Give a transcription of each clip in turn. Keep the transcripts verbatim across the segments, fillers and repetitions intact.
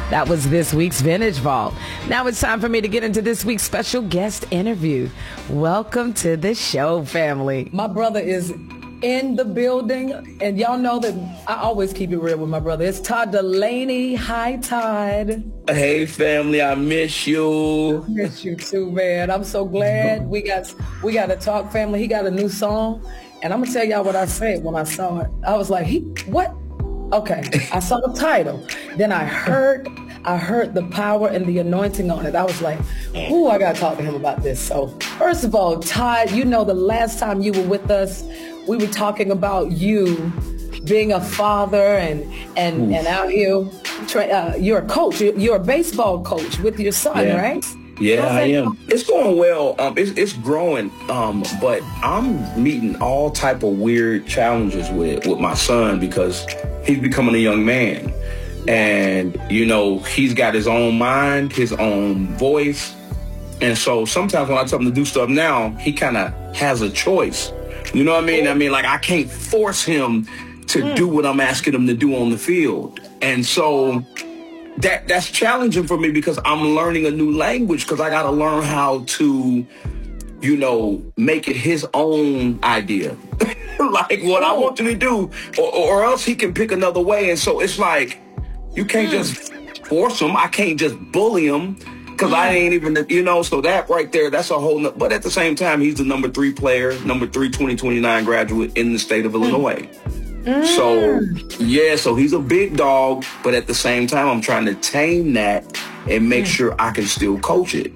That was this week's Vintage Vault. Now it's time for me to get into this week's special guest interview. Welcome to the show, family. My brother is in the building, and y'all know that I always keep it real with my brother. It's Todd Dulaney. Hi, Todd. Hey, family. I miss you. I miss you too, man. I'm so glad we got we got to talk, family. He got a new song, and I'm gonna tell y'all what I said when I saw it. I was like, he what? Okay, I saw the title. Then I heard I heard the power and the anointing on it. I was like, ooh, I gotta talk to him about this. So first of all, Todd, you know the last time you were with us, we were talking about you being a father and and, and out here, uh, you're a coach. You're, you're a baseball coach with your son, yeah. right? Yeah, I am. It's going well. Um, it's, it's growing. Um, but I'm meeting all type of weird challenges with, with my son because he's becoming a young man. And, you know, he's got his own mind, his own voice. And so sometimes when I tell him to do stuff now, he kind of has a choice. You know what I mean? I mean, like, I can't force him to mm. do what I'm asking him to do on the field. And so that that's challenging for me because I'm learning a new language because I got to learn how to, you know, make it his own idea. Like what I want him to do, or, or else he can pick another way. And so it's like, you can't mm. just force him. I can't just bully him. Because I ain't even, you know, so that right there, that's a whole, no, but at the same time, he's the number three player, number three twenty twenty-nine graduate in the state of Illinois. Mm. So, yeah, so he's a big dog, but at the same time, I'm trying to tame that and make mm. sure I can still coach it.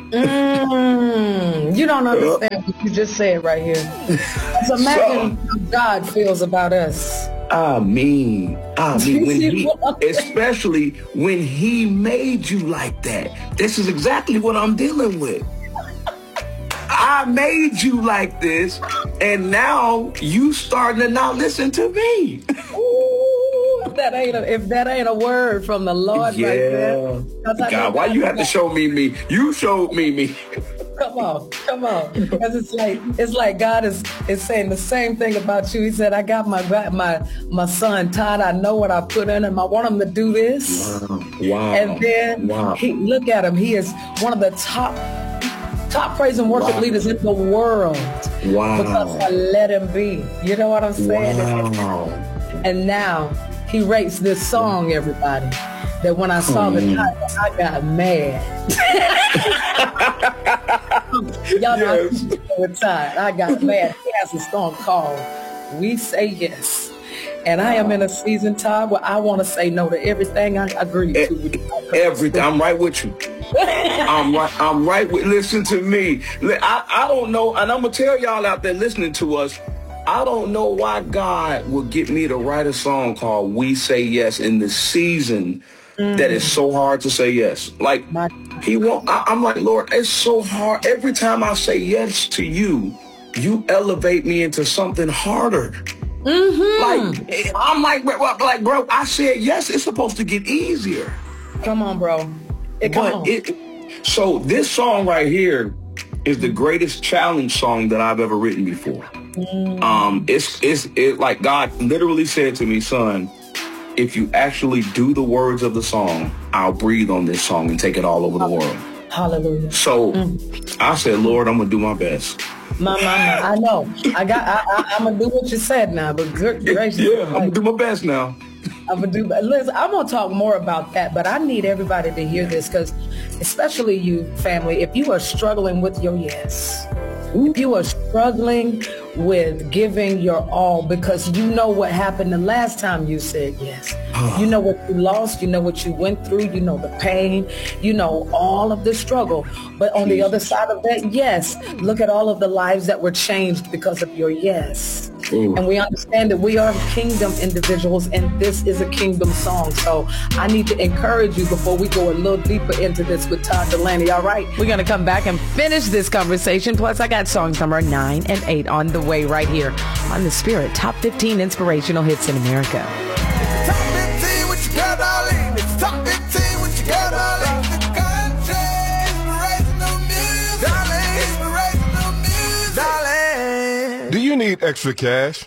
Mm. You don't understand what you just said right here. So imagine so, how God feels about us. I mean, I mean, when he, especially when he made you like that. This is exactly what I'm dealing with. I made you like this, and now you starting to not listen to me. Ooh, if that ain't a, if that ain't a word from the Lord yeah. right there. God, why you have to show me me? You showed me me. Come on, come on, because it's like it's like God is is saying the same thing about you. He said, "I got my my my son Todd. I know what I put in him. I want him to do this." Wow! Wow! And then wow. he look at him. He is one of the top top praise and worship wow. leaders in the world. Wow! Because I let him be. You know what I'm saying? Wow! And now he rates this song, everybody. That when I saw the title, I got mad. Y'all know yes. I'm tired. I got mad. He has a song called We Say Yes. And I am in a season, Todd, where I want to say no to everything I agree to. Everything. I'm right with you. I'm right. I'm right with, listen to me. I, I don't know, and I'm going to tell y'all out there listening to us, I don't know why God would get me to write a song called We Say Yes in the season mm. that is so hard to say yes. Like, My- he won't, I, I'm like, Lord, it's so hard. Every time I say yes to you, you elevate me into something harder. Mm-hmm. Like, I'm like, like, bro, I said yes. It's supposed to get easier. Come on, bro. It, come but on. It, so this song right here is the greatest challenge song that I've ever written before. Mm. Um, it's it's it like God literally said to me, son, if you actually do the words of the song, I'll breathe on this song and take it all over the world. Hallelujah. So mm. I said, Lord, I'm gonna do my best. My mama, I know. I got. I, I, I'm gonna do what you said now, but good gracious, yeah, I'm gonna do my best now. I'm gonna do. Listen, I'm gonna talk more about that, but I need everybody to hear this because, especially you, family, if you are struggling with your yes, if you are struggling with giving your all because you know what happened the last time you said yes. You know what you lost, you know what you went through, you know the pain, you know all of the struggle. But on the other side of that, yes, look at all of the lives that were changed because of your yes. Ooh. And we understand that we are kingdom individuals and this is a kingdom song. So I need to encourage you before we go a little deeper into this with Todd Dulaney. All right? We're going to come back and finish this conversation. Plus, I got songs number nine and eight on the way right here on The Spirit Top fifteen Inspirational Hits in America. Top fifteen, what you got, darling? It's top fifteen, what you got, darling? The country, inspirational music, darling. Inspirational music, darling. Do you need extra cash?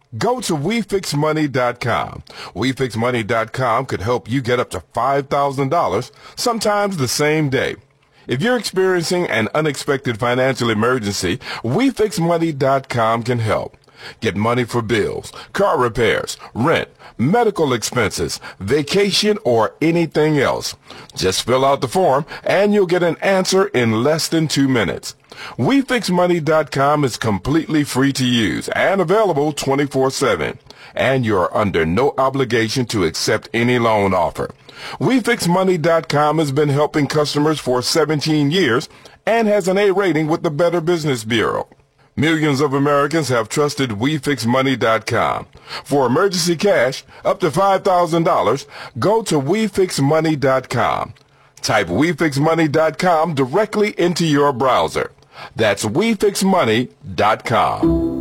Go to we fix money dot com. we fix money dot com could help you get up to five thousand dollars, sometimes the same day. If you're experiencing an unexpected financial emergency, we fix money dot com can help. Get money for bills, car repairs, rent, medical expenses, vacation, or anything else. Just fill out the form and you'll get an answer in less than two minutes. we fix money dot com is completely free to use and available twenty-four seven. And you're under no obligation to accept any loan offer. we fix money dot com has been helping customers for seventeen years and has an A rating with the Better Business Bureau. Millions of Americans have trusted we fix money dot com. For emergency cash, up to five thousand dollars, go to we fix money dot com. Type we fix money dot com directly into your browser. That's we fix money dot com.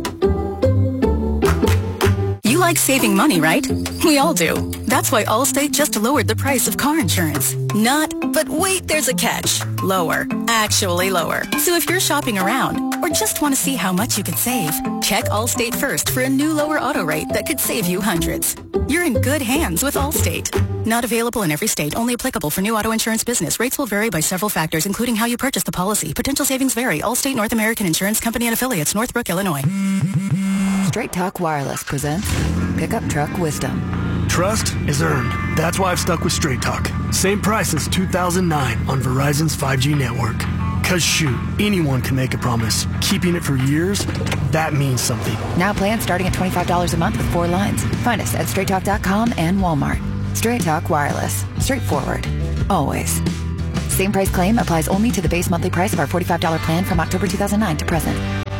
You like saving money, right? We all do. That's why Allstate just lowered the price of car insurance. Not, but wait, there's a catch. Lower. Actually lower. So if you're shopping around or just want to see how much you could save, check Allstate first for a new lower auto rate that could save you hundreds. You're in good hands with Allstate. Not available in every state. Only applicable for new auto insurance business. Rates will vary by several factors, including how you purchase the policy. Potential savings vary. Allstate North American Insurance Company and Affiliates, Northbrook, Illinois. Straight Talk Wireless presents Pickup Truck Wisdom. Trust is earned. That's why I've stuck with Straight Talk. Same price since two thousand nine on Verizon's five G network. Cause shoot, anyone can make a promise. Keeping it for years, that means something. Now plans starting at twenty-five dollars a month with four lines. Find us at straight talk dot com and Walmart. Straight Talk Wireless. Straightforward. Always. Same price claim applies only to the base monthly price of our forty-five dollars plan from October two thousand nine to present.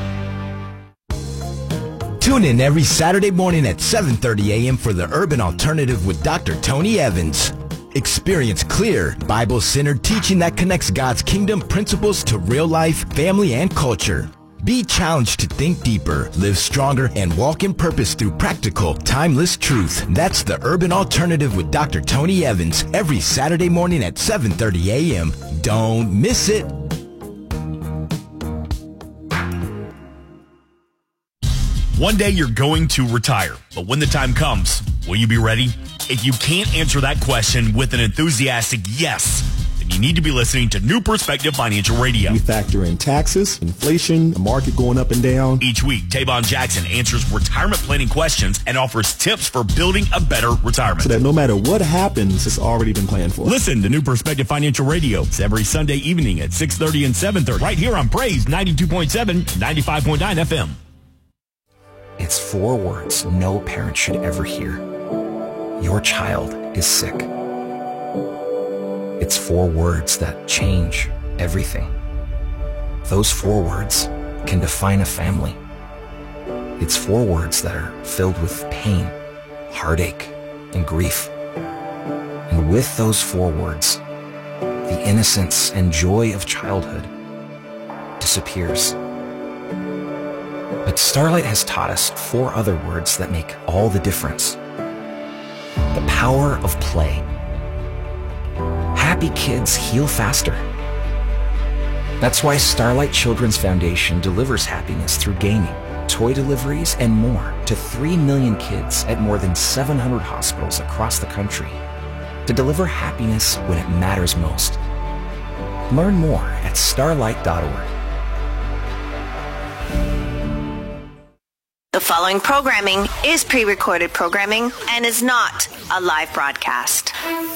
Tune in every Saturday morning at seven thirty a.m. for the Urban Alternative with Doctor Tony Evans. Experience clear, Bible-centered teaching that connects God's kingdom principles to real life, family, and culture. Be challenged to think deeper, live stronger, and walk in purpose through practical, timeless truth. That's the Urban Alternative with Doctor Tony Evans every Saturday morning at seven thirty a.m. Don't miss it. One day you're going to retire, but when the time comes, will you be ready? If you can't answer that question with an enthusiastic yes, then you need to be listening to New Perspective Financial Radio. We factor in taxes, inflation, the market going up and down. Each week, Tavon Jackson answers retirement planning questions and offers tips for building a better retirement. So that no matter what happens, it's already been planned for. Listen to New Perspective Financial Radio. It's every Sunday evening at six thirty and seven thirty, right here on Praise ninety-two point seven, ninety-five point nine F M. It's four words no parent should ever hear. Your child is sick. It's four words that change everything. Those four words can define a family. It's four words that are filled with pain, heartache, and grief. And with those four words, the innocence and joy of childhood disappears. But Starlight has taught us four other words that make all the difference. The power of play. Happy kids heal faster. That's why Starlight Children's Foundation delivers happiness through gaming, toy deliveries, and more to three million kids at more than seven hundred hospitals across the country to deliver happiness when it matters most. Learn more at starlight dot org. The following programming is pre-recorded programming and is not a live broadcast.